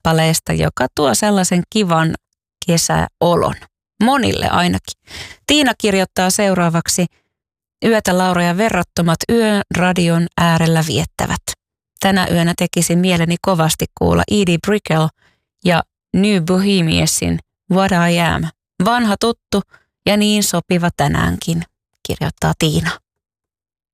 kappaleesta, joka tuo sellaisen kivan kesäolon. Monille ainakin. Tiina kirjoittaa seuraavaksi: yötä Laura ja verrattomat yön radion äärellä viettävät. Tänä yönä tekisi mieleni kovasti kuulla Edie Brickell ja New Bohemiansin What I Am. Vanha tuttu ja niin sopiva tänäänkin, kirjoittaa Tiina.